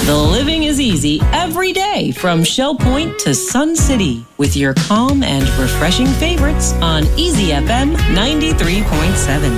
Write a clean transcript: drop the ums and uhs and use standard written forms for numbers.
The living is easy every day from Shell Point to Sun City with your calm and refreshing favorites on Easy FM 93.7.